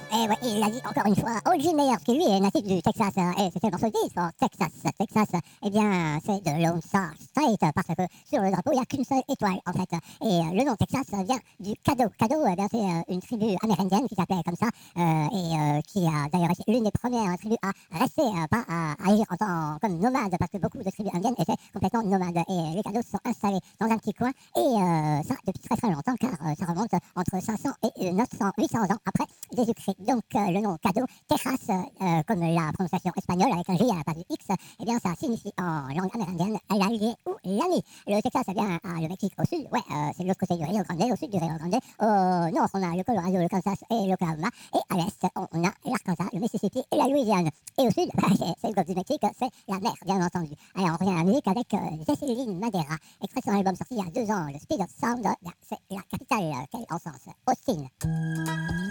Et ouais, il l'a dit encore une fois, Oldie Meyer, qui lui est natif du Texas, et c'était le morceau dit for Texas. Texas, eh bien, c'est de Lone Star State, parce que sur le drapeau, il n'y a qu'une seule étoile, en fait. Et le nom Texas vient du Caddo. Caddo, eh bien, c'est une tribu amérindienne qui s'appelait comme ça, qui a d'ailleurs été l'une des premières tribus à rester, pas à agir en tant comme nomade, parce que beaucoup de tribus indiennes étaient complètement nomades. Et les Caddos sont installés dans un petit coin, et ça depuis très très longtemps, car ça remonte entre 500 et 900, 800 ans après Jésus-Christ. Donc le nom Caddo, Texas, comme la prononciation espagnole avec un J à la place du X, eh bien ça signifie en langue amérindienne l'allié ou l'ami. Le Texas, eh bien, a le Mexique au sud, ouais, c'est de l'autre côté du Rio Grande, au sud du Rio Grande. Au nord, on a le Colorado, le Kansas et l'Oklahoma. Et à l'est, on a l'Arkansas, le Mississippi et la Louisiane. Et au sud, c'est le golfe du Mexique, c'est la mer, bien entendu. Allez, on revient à la musique avec Céline Madera, extrait sur un album sorti il y a 2 ans, le Speed of Sound. C'est la capitale, quelle en sens, Austin.